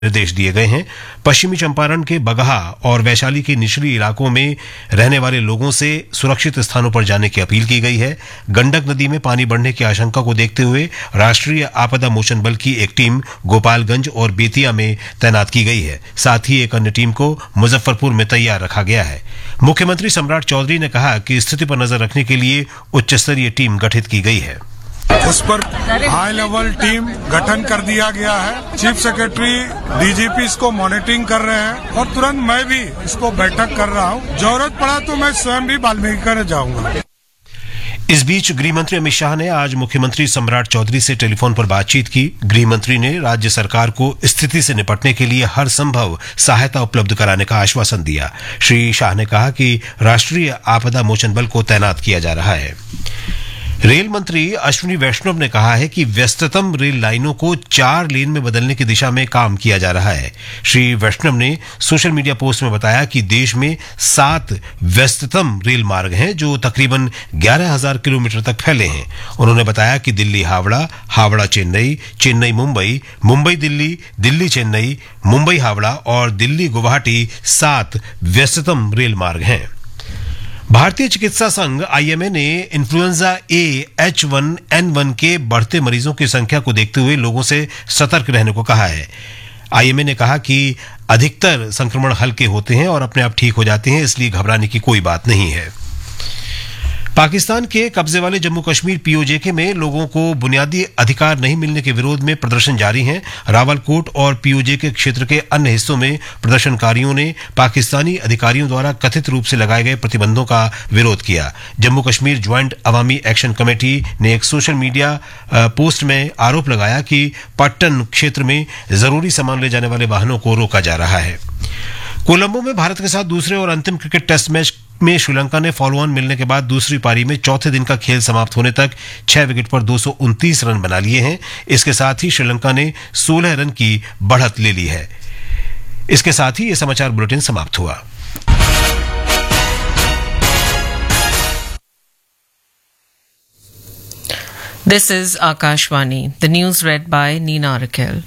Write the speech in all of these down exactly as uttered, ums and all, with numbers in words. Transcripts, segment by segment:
निर्देश दिए गए हैं। पश्चिमी चंपारण के बगहा और वैशाली के निचली इलाकों में रहने वाले लोगों से सुरक्षित स्थानों पर जाने की अपील की गई है। गंडक नदी में पानी बढ़ने की आशंका को देखते हुए राष्ट्रीय आपदा मोचन बल की एक टीम गोपालगंज और बेतिया में तैनात की गई है। साथ ही एक अन्य टीम को मुजफ्फरपुर में तैयार रखा गया है। मुख्यमंत्री सम्राट चौधरी ने कहा कि स्थिति पर नजर रखने के लिए उच्च स्तरीय टीम गठित की गई है। उस पर हाई लेवल टीम गठन कर दिया गया है। चीफ सेक्रेटरी डीजीपी इसको मॉनिटरिंग कर रहे हैं और तुरंत मैं भी इसको बैठक कर रहा हूँ। जरूरत पड़ा तो मैं स्वयं भी वाल्मीकि कर जाऊंगा। इस बीच गृह मंत्री अमित शाह ने आज मुख्यमंत्री सम्राट चौधरी से टेलीफोन पर बातचीत की। गृह मंत्री ने राज्य सरकार को स्थिति से निपटने के लिए हर संभव सहायता उपलब्ध कराने का आश्वासन दिया। श्री शाह ने कहा कि राष्ट्रीय आपदा मोचन बल को तैनात किया जा रहा है। रेल मंत्री अश्विनी वैष्णव ने कहा है कि व्यस्ततम रेल लाइनों को चार लेन में बदलने की दिशा में काम किया जा रहा है। श्री वैष्णव ने सोशल मीडिया पोस्ट में बताया कि देश में सात व्यस्ततम रेल मार्ग हैं जो तकरीबन ग्यारह हजार किलोमीटर तक फैले हैं। उन्होंने बताया कि दिल्ली हावड़ा, हावड़ा चेन्नई, चेन्नई मुंबई, मुंबई दिल्ली, दिल्ली चेन्नई, मुंबई हावड़ा और दिल्ली गुवाहाटी सात व्यस्ततम रेल मार्ग हैं। भारतीय चिकित्सा संघ आईएमए ने influenza A H one N one के बढ़ते मरीजों की संख्या को देखते हुए लोगों से सतर्क रहने को कहा है। आईएमए ने कहा कि अधिकतर संक्रमण हल्के होते हैं और अपने आप ठीक हो जाते हैं, इसलिए घबराने की कोई बात नहीं है। पाकिस्तान के कब्जे वाले जम्मू कश्मीर पीओजेके में लोगों को बुनियादी अधिकार नहीं मिलने के विरोध में प्रदर्शन जारी हैं। रावलकोट और पीओजेके क्षेत्र के अन्य हिस्सों में प्रदर्शनकारियों ने पाकिस्तानी अधिकारियों द्वारा कथित रूप से लगाए गए प्रतिबंधों का विरोध किया। जम्मू कश्मीर ज्वाइंट अवामी एक्शन कमेटी ने एक सोशल मीडिया पोस्ट में आरोप लगाया कि पट्टन क्षेत्र में जरूरी सामान ले जाने वाले वाहनों को रोका जा रहा है। कोलंबो में भारत के साथ दूसरे और अंतिम क्रिकेट टेस्ट मैच में श्रीलंका ने फॉलो ऑन मिलने के बाद दूसरी पारी में चौथे दिन का खेल समाप्त होने तक छह विकेट पर दो सौ उनतीस रन बना लिए हैं। इसके साथ ही श्रीलंका ने सोलह रन की बढ़त ले ली है। इसके साथ ही यह समाचार बुलेटिन समाप्त हुआ। This is Akashvani. The news read by Nina Raquel.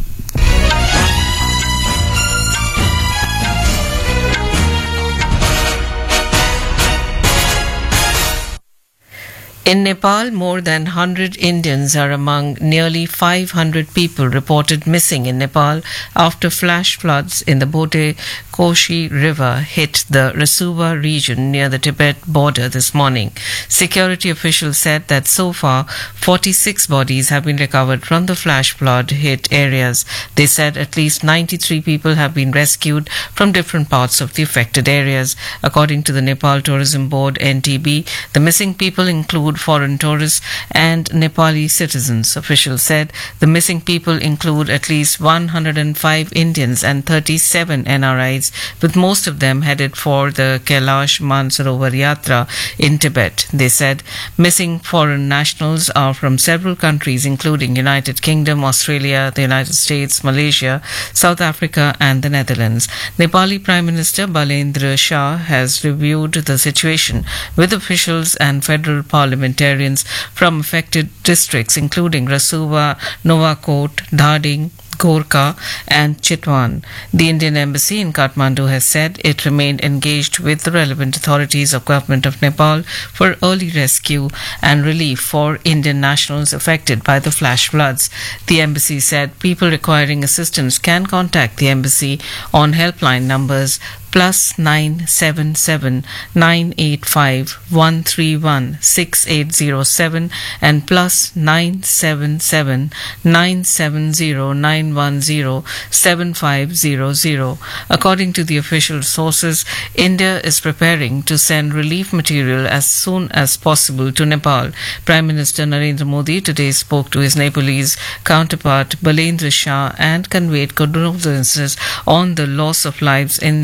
In Nepal, more than one hundred Indians are among nearly five hundred people reported missing in Nepal after flash floods in the Bote Koshi River hit the Rasuwa region near the Tibet border this morning. Security officials said that so far, forty-six bodies have been recovered from the flash flood hit areas. They said at least ninety-three people have been rescued from different parts of the affected areas. According to the Nepal Tourism Board N T B, the missing people include foreign tourists and Nepali citizens. Officials said the missing people include at least one hundred five Indians and thirty-seven N R Is, with most of them headed for the Kailash Mansarovar Yatra in Tibet. They said missing foreign nationals are from several countries including United Kingdom, Australia, the United States, Malaysia, South Africa and the Netherlands. Nepali Prime Minister Balendra Shah has reviewed the situation with officials and federal parliamentarians from affected districts including Rasuwa, Novakot, Dhading, Gorkha and Chitwan. The Indian Embassy in Kathmandu has said it remained engaged with the relevant authorities of Government of Nepal for early rescue and relief for Indian nationals affected by the flash floods. The embassy said people requiring assistance can contact the embassy on helpline numbers plus nine seven seven nine eight five one three one six eight zero seven and plus nine seven seven nine seven zero nine one zero seven five zero zero. According to the official sources, India is preparing to send relief material as soon as possible to Nepal. Prime Minister Narendra Modi today spoke to his Nepalese counterpart Balendra Shah and conveyed condolences on the loss of lives in Nepal.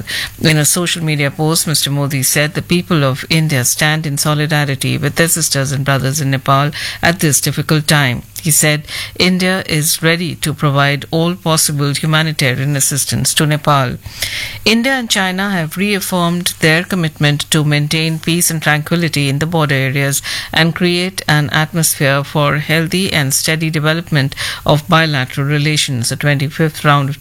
Nepal. In a social media post, Mister Modi said the people of India stand in solidarity with their sisters and brothers in Nepal at this difficult time. He said India is ready to provide all possible humanitarian assistance to Nepal. India and China have reaffirmed their commitment to maintain peace and tranquility in the border areas and create an atmosphere for healthy and steady development of bilateral relations. The twenty-fifth round of